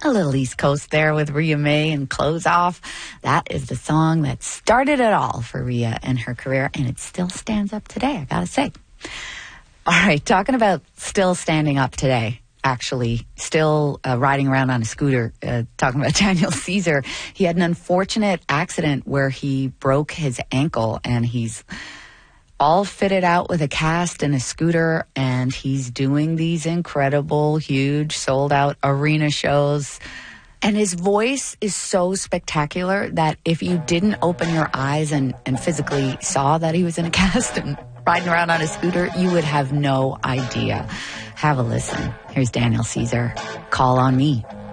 A little East Coast there with Rhea May and Close Off. That is the song that started it all for Rhea and her career, and it still stands up today, I gotta say. All right, talking about still standing up today, actually, still riding around on a scooter, talking about Daniel Caesar. He had an unfortunate accident where he broke his ankle, and he's all fitted out with a cast and a scooter, and he's doing these incredible, huge, sold-out arena shows. And his voice is so spectacular that if you didn't open your eyes and physically saw that he was in a cast and riding around on a scooter, you would have no idea. Have a listen. Here's Daniel Caesar, Call on Me.